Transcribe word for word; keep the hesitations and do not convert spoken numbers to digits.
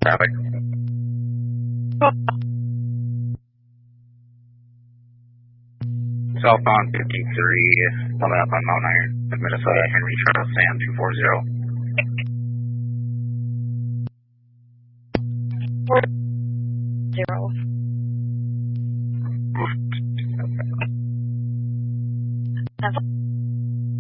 Traffic. Southbound fifty-three, coming up on Mount Iron, Minnesota, Henry Charles Sam two four zero. Zero. That's